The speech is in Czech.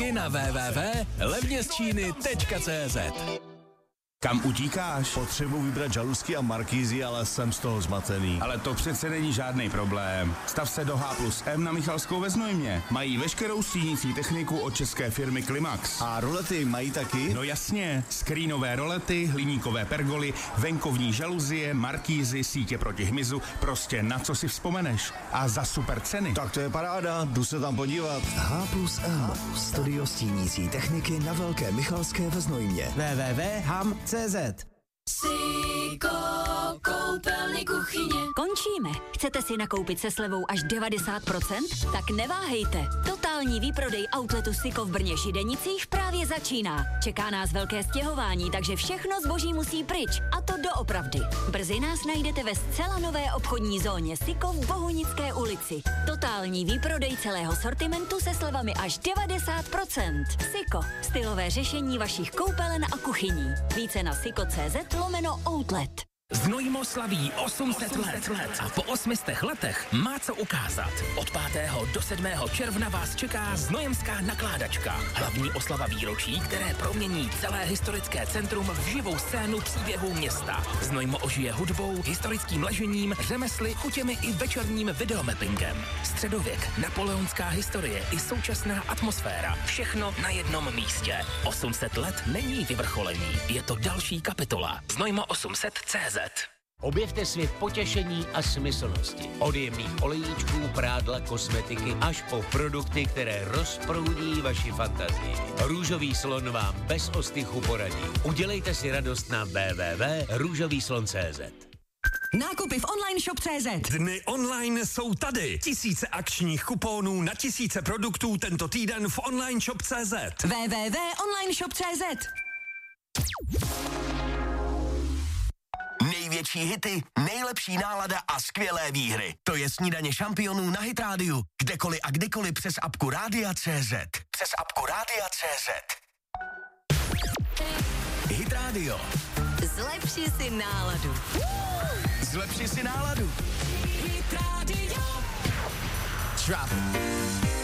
Taky na www.levnězčíny.cz. Kam utíkáš? Potřebuji vybrat žaluzky a markízy, ale jsem z toho zmatený. Ale to přece není žádný problém. Stav se do H+M na Michalskou ve Znojmě. Mají veškerou stínící techniku od české firmy Klimax. A rolety mají taky? No jasně, skrínové rolety, hliníkové pergoly, venkovní žaluzie, markízy, sítě proti hmyzu, prostě na co si vzpomeneš. A za super ceny. Tak to je paráda, jdu se tam podívat. H+M, studio stínící techniky na Velké Michalské ve Znojmě. www.ham.cz. Siko, koupelny, kuchyně. Končíme. Chcete si nakoupit se slevou až 90%? Tak neváhejte. Totální výprodej outletu Siko v Brně Židenicích právě začíná. Čeká nás velké stěhování, takže všechno zboží musí pryč. A to doopravdy. Brzy nás najdete ve zcela nové obchodní zóně Siko v Bohunické ulici. Totální výprodej celého sortimentu se slevami až 90%. Siko. Stylové řešení vašich koupelen a kuchyní. Více na siko.cz/outlet. Znojmo slaví 800 let a po 800 letech má co ukázat. Od 5. do 7. června vás čeká Znojemská nakládačka. Hlavní oslava výročí, které promění celé historické centrum v živou scénu příběhů města. Znojmo ožije hudbou, historickým ležením, řemesly, chutěmi i večerním videomappingem. Středověk, napoleonská historie i současná atmosféra. Všechno na jednom místě. 800 let není vyvrcholení, je to další kapitola. Znojmo 800.cz. Objevte svět potěšení a smyslnosti. Od jemných olejíčků, prádla, kosmetiky až po produkty, které rozproudí vaši fantazii. Růžový slon vám bez ostychu poradí. Udělejte si radost na www.růžovýslon.cz. Nákupy v online shop.cz. Dny online jsou tady. Tisíce akčních kuponů na tisíce produktů tento týden v online shop.cz. www.onlineshop.cz. Největší hity, nejlepší nálada a skvělé výhry. To je Snídaně šampionů na Hit Rádiu. Kdekoliv a kdykoliv přes apku Rádia.cz. Přes apku Rádia.cz. Hit Radio. Zlepši si náladu. Zlepši si náladu. Hit Radio. Trap.